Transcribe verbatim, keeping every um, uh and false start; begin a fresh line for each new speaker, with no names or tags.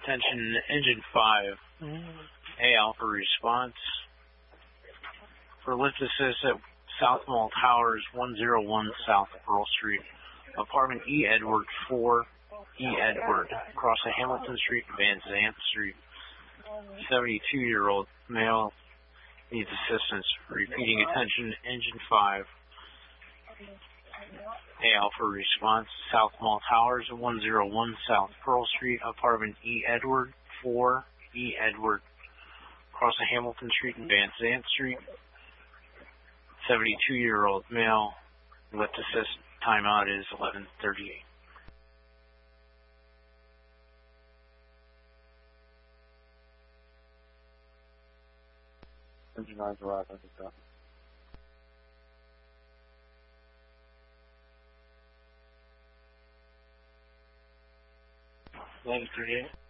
Attention, Engine five. A Alpha response. For lift assist at South Mall Towers, one oh one South Pearl Street. Apartment E Edward, four E Edward. Across the Hamilton Street, Van Zandt Street. seventy-two-year-old male needs assistance. Repeating, attention, Engine five. A Alpha response. South Mall Towers, one oh one South Pearl Street. Apartment E Edward, four E Edward. Across the Hamilton Street and Van Zandt Street. seventy-two-year-old male. Lift assist. Timeout is eleven thirty-eight.
Engine nine arrived, I think that.
eleven thirty-eight.